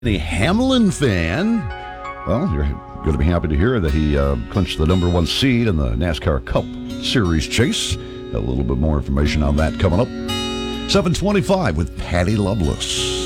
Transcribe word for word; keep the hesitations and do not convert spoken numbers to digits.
A Hamlin fan, well, you're going to be happy to hear that he uh, clinched the number one seed in the NASCAR Cup Series chase. A little bit more information on that coming up. seven twenty-five with Patty Loveless.